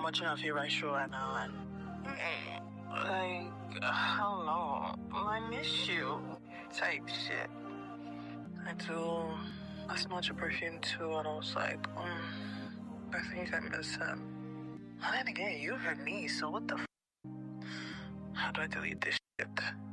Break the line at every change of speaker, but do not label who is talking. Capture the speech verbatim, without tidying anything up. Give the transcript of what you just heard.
watching a favorite show right now, and like, I don't know, I miss you type shit. I do. I smelled your perfume too, and I was like, mm, I think I miss him. And then again, you heard me, so what the f? How do I delete this shit?